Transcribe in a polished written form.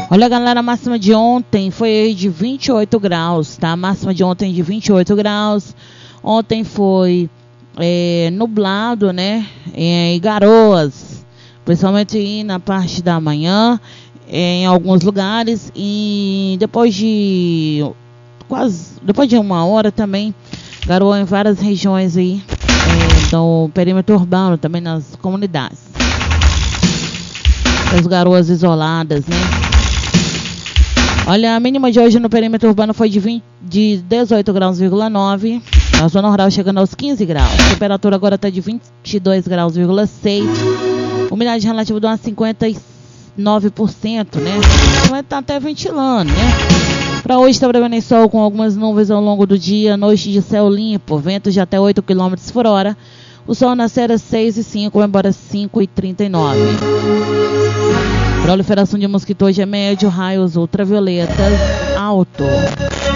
Olha, galera, a máxima de ontem foi de 28 graus, tá? A máxima de ontem de 28 graus. Ontem foi nublado, né? E garoas, principalmente na parte da manhã, em alguns lugares. E depois de uma hora também, garoa em várias regiões aí, do perímetro urbano, também nas comunidades. As garoas isoladas, né? Olha, a mínima de hoje no perímetro urbano foi de 18,9 graus. Na zona rural chegando aos 15 graus. A temperatura agora está de 22,6 graus. Umidade relativa de umas 59%, né? Vai estar até ventilando, né? Para hoje está prevendo sol com algumas nuvens ao longo do dia. Noite de céu limpo, ventos de até 8 km por hora. O sol nascer às 6h05, vai embora às 5h39. Proliferação de mosquito hoje é médio, raios ultravioletas alto.